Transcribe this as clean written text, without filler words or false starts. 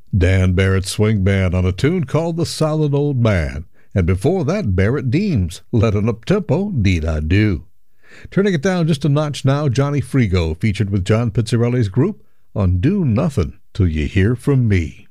Dan Barrett's swing band on a tune called The Solid Old Man. And before that, Barrett Deems, Let an Up-Tempo, Deed I Do. Turning it down just a notch now, Johnny Frigo featured with John Pizzarelli's group on Do Nothing Till You Hear From Me.